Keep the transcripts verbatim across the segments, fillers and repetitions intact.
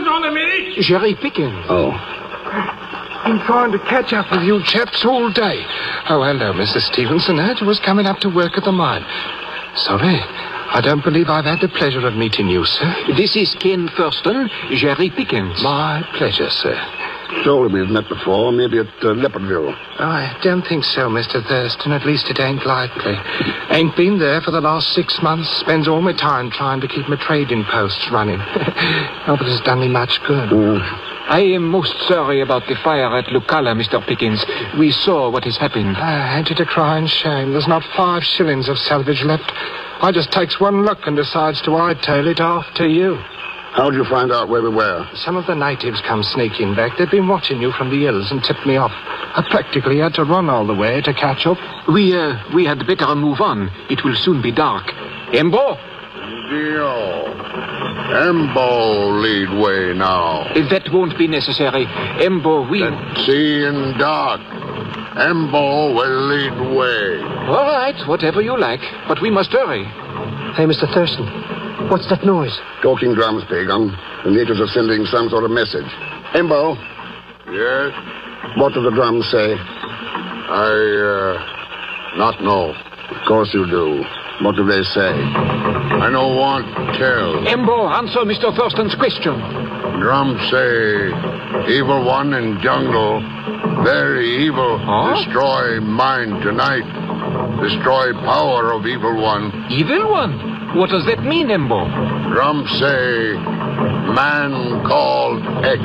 hold on a minute. Jerry Pickens. Oh. Been trying to catch up with you chaps all day. Oh, hello, Mister Stevenson. Heard you was coming up to work at the mine. Sorry, I don't believe I've had the pleasure of meeting you, sir. This is Ken Thurston, Jerry Pickens. My pleasure, sir. Told we've met before, maybe at uh, Leopardville. Oh, I don't think so, Mister Thurston. At least it ain't likely. Ain't been there for the last six months. Spends all my time trying to keep my trading posts running. Oh, but it's done me much good. Mm. I am most sorry about the fire at Lucala, Mister Pickens. We saw what has happened. I had you to cry and shame. There's not five shillings of salvage left. I just takes one look and decides to hightail it off to you. How'd you find out where we were? Some of the natives come sneaking back. They've been watching you from the hills and tipped me off. I practically had to run all the way to catch up. We, uh, we had better move on. It will soon be dark. Embo? Dio. Embo lead way now. That won't be necessary. Embo, we... See in dark. Embo will lead way. All right, whatever you like. But we must hurry. Hey, Mister Thurston. What's that noise? Talking drums, Pagan. The natives are sending some sort of message. Embo. Yes? What do the drums say? I, uh, not know. Of course you do. What do they say? I don't want to tell. Embo, answer Mister Thurston's question. Drums say, evil one in jungle, very evil, huh? Destroy mine tonight. Destroy power of evil one. Evil one? What does that mean, Embo? Drums say, man called X.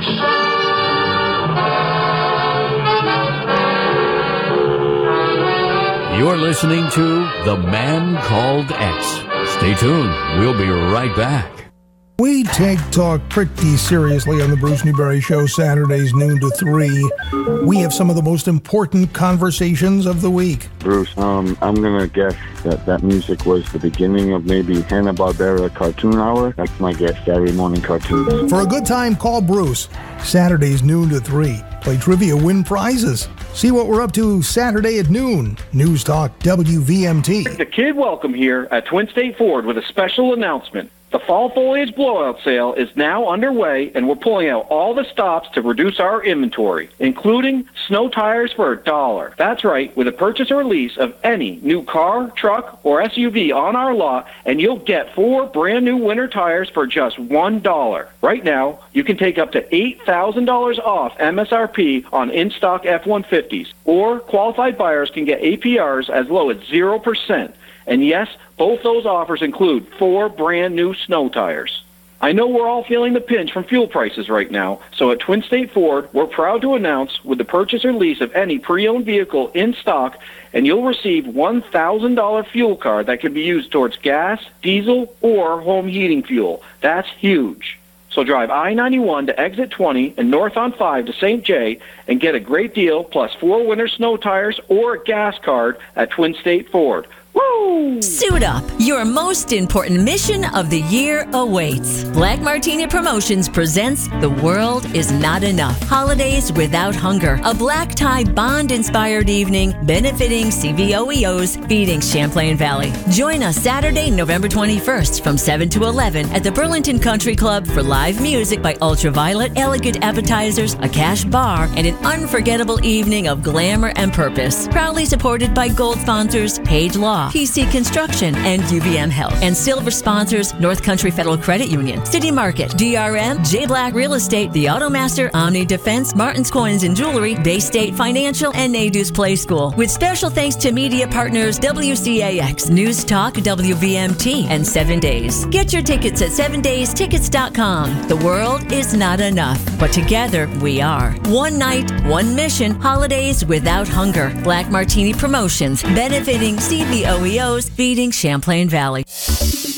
You're listening to The Man Called X. Stay tuned. We'll be right back. We take talk pretty seriously on the Bruce Newberry Show, Saturdays noon to three. We have some of the most important conversations of the week. Bruce, um, I'm going to guess that that music was the beginning of maybe Hanna-Barbera Cartoon Hour. That's my guess, Saturday morning cartoons. For a good time, call Bruce. Saturdays noon to three. Play trivia, win prizes. See what we're up to Saturday at noon. News Talk W V M T. The Kid Welcome here at Twin State Ford with a special announcement. The fall foliage blowout sale is now underway, and we're pulling out all the stops to reduce our inventory, including snow tires for a dollar. That's right, with a purchase or lease of any new car, truck, or S U V on our lot, and you'll get four brand new winter tires for just one dollar. Right now, you can take up to eight thousand dollars off M S R P on in-stock F one fifties, or qualified buyers can get A P Rs as low as zero percent. And yes, both those offers include four brand new snow tires. I know we're all feeling the pinch from fuel prices right now, so at Twin State Ford, we're proud to announce with the purchase or lease of any pre-owned vehicle in stock, and you'll receive one thousand dollars fuel card that can be used towards gas, diesel, or home heating fuel. That's huge. So drive I ninety-one to exit twenty and north on five to Saint Jay and get a great deal plus four winter snow tires or a gas card at Twin State Ford. Woo! Suit up. Your most important mission of the year awaits. Black Martini Promotions presents The World Is Not Enough. Holidays Without Hunger. A black tie bond-inspired evening benefiting C V O E Os feeding Champlain Valley. Join us Saturday, November twenty-first from seven to eleven at the Burlington Country Club for live music by Ultraviolet, elegant appetizers, a cash bar, and an unforgettable evening of glamour and purpose. Proudly supported by gold sponsors Page Law, P C Construction, and U V M Health. And silver sponsors North Country Federal Credit Union, City Market, D R M, J Black Real Estate, The Automaster, Omni Defense, Martin's Coins and Jewelry, Bay State Financial, and Nadeau's Play School. With special thanks to media partners W C A X, News Talk, W V M T, and Seven Days. Get your tickets at seven days tickets dot com. The world is not enough, but together we are. One night, one mission, holidays without hunger. Black Martini Promotions, benefiting C V O E Os feeding Champlain Valley.